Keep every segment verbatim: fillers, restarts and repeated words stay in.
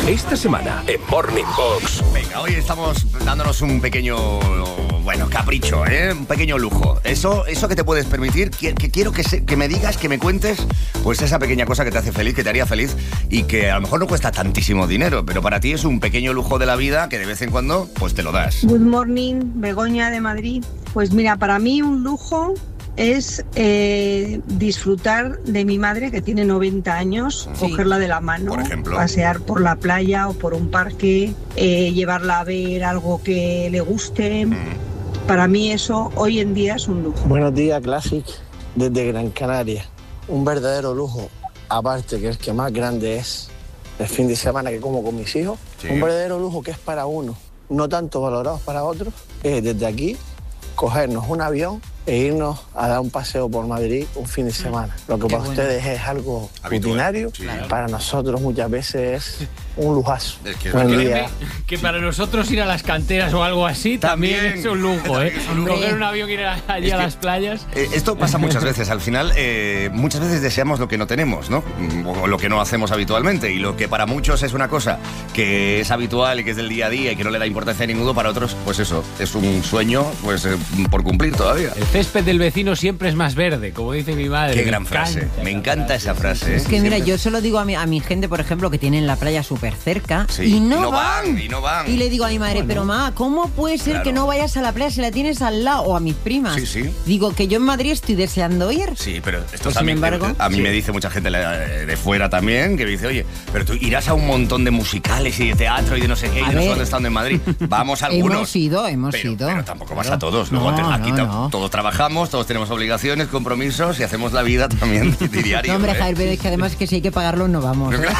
Esta semana en Morning Box. Venga, hoy estamos dándonos un pequeño, bueno, capricho, ¿eh? Un pequeño lujo. Eso, eso que te puedes permitir, que, que quiero que, se, que me digas, que me cuentes, pues esa pequeña cosa que te hace feliz, que te haría feliz y que a lo mejor no cuesta tantísimo dinero, pero para ti es un pequeño lujo de la vida que de vez en cuando, pues te lo das. Good morning, Begoña de Madrid. Pues mira, para mí un lujo es eh, disfrutar de mi madre, que tiene noventa años, sí. Cogerla de la mano, por ejemplo, pasear por la playa o por un parque, eh, llevarla a ver algo que le guste. Mm. Para mí eso hoy en día es un lujo. Buenos días, Classic, desde Gran Canaria. Un verdadero lujo, aparte que el que más grande es el fin de semana que como con mis hijos. Sí. Un verdadero lujo que es para uno, no tanto valorado para otros, es desde aquí cogernos un avión e irnos a dar un paseo por Madrid un fin de semana. Lo que Qué para bueno. ustedes es algo rutinario, sí. Para nosotros muchas veces es un lujazo. Es que, Buen día. Que para nosotros ir a las canteras o algo así también, también es un lujo, ¿eh? Un Coger un avión y ir allí es a las playas. Eh, esto pasa muchas veces. Al final, eh, muchas veces deseamos lo que no tenemos, ¿no? O lo que no hacemos habitualmente. Y lo que para muchos es una cosa que es habitual y que es del día a día y que no le da importancia a ninguno, para otros, pues eso, es un sueño pues eh, por cumplir todavía. El césped del vecino siempre es más verde, como dice mi madre. Qué gran frase. encanta, Me encanta esa frase. Es que mira, yo se lo digo a mi, a mi gente, por ejemplo, que tienen la playa súper cerca, sí. y, no y no van, van. Y no van. Y le digo a mi madre, bueno. pero ma, ¿cómo puede ser claro. que no vayas a la playa si la tienes al lado? O a mis primas. Sí, sí. Digo que yo en Madrid estoy deseando ir. Sí, pero esto pues también, sin embargo, a mí sí. me dice mucha gente de fuera también, que me dice, oye, pero tú irás a un montón de musicales y de teatro y de no sé qué, a y no sé dónde estando en Madrid. Vamos a algunos. Hemos ido, hemos pero, ido. Pero tampoco vas a todos. Luego no, aquí no, no. todos trabajamos, todos tenemos obligaciones, compromisos y hacemos la vida también diario. No, hombre, ¿eh? Javier, pero es que además que si hay que pagarlo no vamos. ¿eh?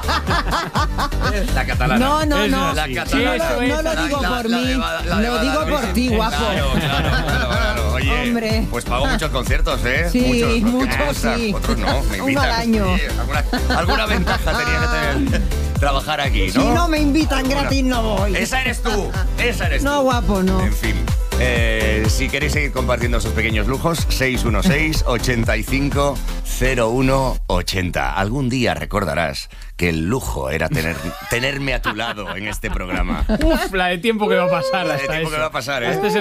La catalana. No, no, no. La catalana. Sí, no, no lo digo la, por la, mí, la de, la lo digo por ti, guapo. Claro, claro, claro, claro. Oye, hombre. Pues pago muchos conciertos, ¿eh? Sí, muchos. muchos, sí. Otros no, me invitan. Uno al año. Sí, alguna, alguna ventaja tenía que tener trabajar aquí, ¿no? Si no me invitan ¿Alguna? gratis no voy. Esa eres tú, esa eres tú. No, guapo, no. En fin. Eh, si queréis seguir compartiendo esos pequeños lujos, seis uno seis, ochenta y cinco, cero uno ochenta. Algún día recordarás que el lujo era tener, tenerme a tu lado en este programa. Uf, la de tiempo que va a pasar. La hasta de tiempo eso. que va a pasar, ¿eh? Este es el